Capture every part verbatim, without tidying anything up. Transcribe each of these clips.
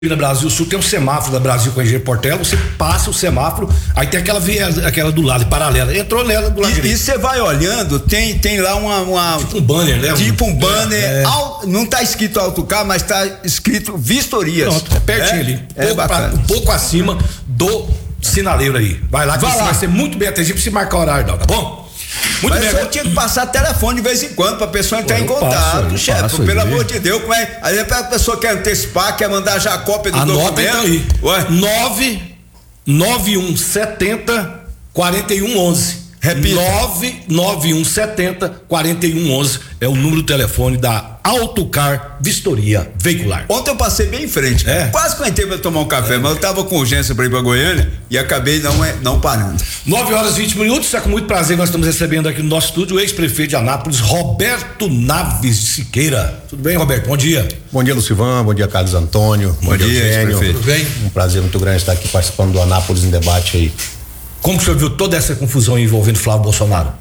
na Brasil Sul tem um semáforo da Brasil com a Engenheiro Portela, você passa o semáforo, aí tem aquela via, aquela do lado, paralela, entrou nela do lado direito. E você vai olhando, tem, tem lá uma, uma tipo um banner, né? Tipo um banner, é, é. Ao, não tá escrito autocarro, mas tá escrito vistorias. Pronto, é pertinho é, ali, é pouco, pra, um pouco acima do sinaleiro aí, vai lá que vai, você lá. vai ser muito bem atendido pra você marcar o horário, não, tá bom? Muito Mas bem, eu tinha que passar telefone de vez em quando pra pessoa entrar em contato, chefe. Pelo amor de Deus, como é? Aí a pessoa quer antecipar, quer mandar já a cópia do Anota documento. Então aí. Ué? nove nove um sete zero quatro um um um. Repita. nove nove um sete zero quatro um um um é o número do telefone da Autocar Vistoria Veicular. Ontem eu passei bem em frente, é. quase que eu entrei pra tomar um café, é. mas eu tava com urgência pra ir pra Goiânia e acabei não, não parando. nove horas e vinte minutos, é com muito prazer nós estamos recebendo aqui no nosso estúdio o ex-prefeito de Anápolis, Roberto Naves de Siqueira. Tudo bem, Roberto? Bom dia. Bom dia, Lucivan, bom dia, Carlos Antônio. Bom, bom dia, Eugênio. Tudo bem? Um prazer muito grande estar aqui participando do Anápolis em debate aí. Como que o senhor viu toda essa confusão envolvendo Flávio Bolsonaro?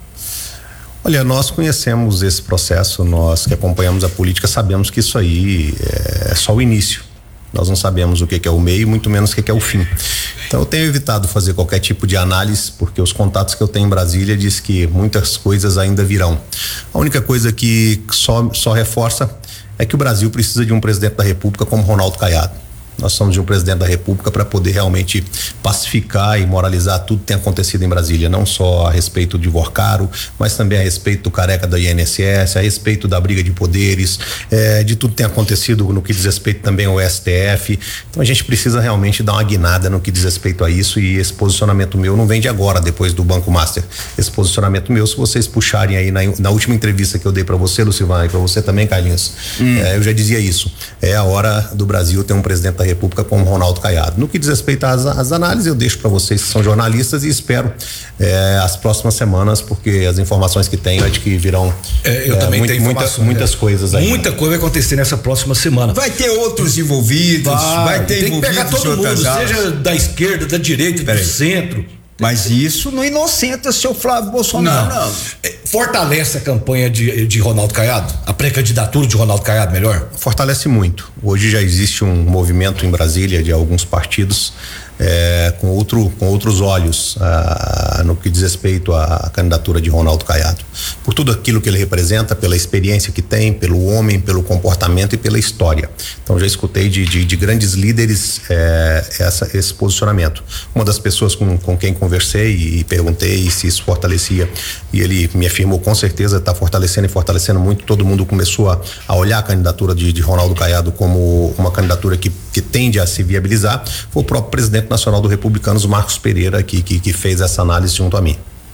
Olha, nós conhecemos esse processo, nós que acompanhamos a política sabemos que isso aí é só o início. Nós não sabemos o que, que é o meio, muito menos o que, que é o fim. Então eu tenho evitado fazer qualquer tipo de análise, porque os contatos que eu tenho em Brasília diz que muitas coisas ainda virão. A única coisa que só, só reforça é que o Brasil precisa de um presidente da República como Ronaldo Caiado. Nós somos de um presidente da República para poder realmente pacificar e moralizar tudo que tem acontecido em Brasília, não só a respeito de Vorcaro, mas também a respeito do careca da I N S S, a respeito da briga de poderes, eh, de tudo que tem acontecido no que diz respeito também ao S T F. Então a gente precisa realmente dar uma guinada no que diz respeito a isso, e esse posicionamento meu não vem de agora, depois do Banco Master. Esse posicionamento meu, se vocês puxarem aí na, na última entrevista que eu dei para você, Lucivana, e para você também, Carlinhos, hum. eh, eu já dizia isso. É a hora do Brasil ter um presidente da República como Ronaldo Caiado. No que diz respeito às, às análises, eu deixo para vocês que são jornalistas e espero eh, as próximas semanas, porque as informações que tenho é de que virão é, eu eh, também muito, tenho muita, muitas é. coisas aí. Muita coisa vai acontecer nessa próxima semana. Vai ter outros envolvidos, vai, vai ter tem que pegar todo mundo, seja da esquerda, da direita, Pera do aí. centro. Mas isso não inocenta o seu Flávio Bolsonaro, não. não. Fortalece a campanha de, de Ronaldo Caiado? A pré-candidatura de Ronaldo Caiado, melhor? Fortalece muito. Hoje já existe um movimento em Brasília de alguns partidos é, com, outro, com outros olhos ah, no que diz respeito à candidatura de Ronaldo Caiado. Por tudo aquilo que ele representa, pela experiência que tem, pelo homem, pelo comportamento e pela história. Então já escutei de, de, de grandes líderes é, essa, esse posicionamento. Uma das pessoas com, com quem conversei e perguntei se isso fortalecia, e ele me afirmou com certeza está fortalecendo e fortalecendo muito. Todo mundo começou a, a olhar a candidatura de, de Ronaldo Caiado como uma candidatura que, que tende a se viabilizar. Foi o próprio presidente nacional do Republicanos, Marcos Pereira, que, que, que fez essa análise junto a mim.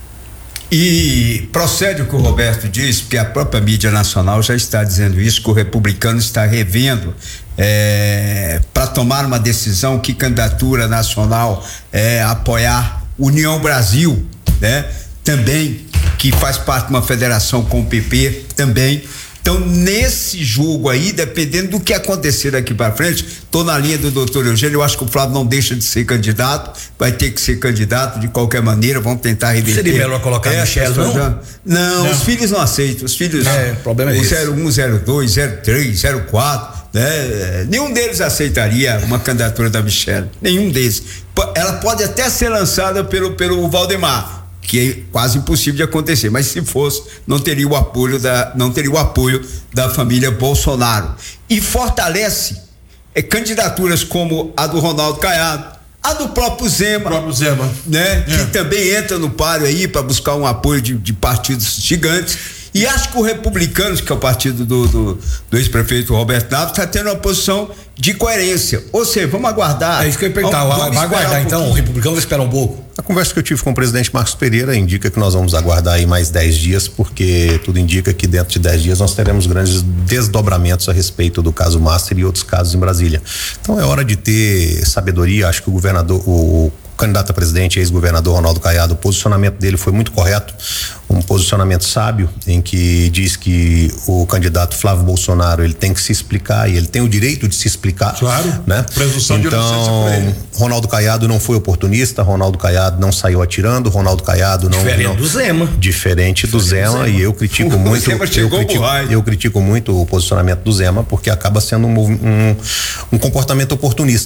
E procede o que o Roberto diz, porque a própria mídia nacional já está dizendo isso, que o Republicano está revendo é, para tomar uma decisão que candidatura nacional é apoiar União Brasil, né? Também, que faz parte de uma federação com o P P também. Então, nesse jogo aí, dependendo do que acontecer daqui para frente, tô na linha do doutor Eugênio. Eu acho que o Flávio não deixa de ser candidato, vai ter que ser candidato de qualquer maneira. Vamos tentar reverter. Seria melhor colocar é, Michele, não? não? Não, os filhos não aceitam. Os filhos. É, o problema é esse. zero um, zero dois, zero três, zero quatro, né? Nenhum deles aceitaria uma candidatura da Michele. Nenhum deles. Ela pode até ser lançada pelo, pelo Valdemar, que é quase impossível de acontecer, mas se fosse, não teria o apoio da, não teria o apoio da família Bolsonaro. E fortalece é, candidaturas como a do Ronaldo Caiado, a do próprio Zema, o próprio Zema, né? É. Que também entra no páreo aí para buscar um apoio de, de partidos gigantes. E acho que o Republicanos, que é o partido do, do, do ex-prefeito Roberto Naves, está tendo uma posição de coerência. Ou seja, vamos aguardar. É isso que eu ia perguntar. Vamos, vamos vai aguardar um então? O Republicano vai esperar um pouco? A conversa que eu tive com o presidente Marcos Pereira indica que nós vamos aguardar aí mais dez dias, porque tudo indica que dentro de dez dias nós teremos grandes desdobramentos a respeito do caso Master e outros casos em Brasília. Então é hora de ter sabedoria. Acho que o governador, o candidato a presidente, ex-governador Ronaldo Caiado, o posicionamento dele foi muito correto, um posicionamento sábio, em que diz que o candidato Flávio Bolsonaro, ele tem que se explicar e ele tem o direito de se explicar. Claro. Né? Presunção de inocência por ele. Ronaldo Caiado não foi oportunista, Ronaldo Caiado não saiu atirando, Ronaldo Caiado não. Diferente não, do Zema. Diferente do Diferente Zema, do Zema. e eu critico O muito. Zema eu, chegou critico, borraio. eu critico muito o posicionamento do Zema, porque acaba sendo um, um, um comportamento oportunista.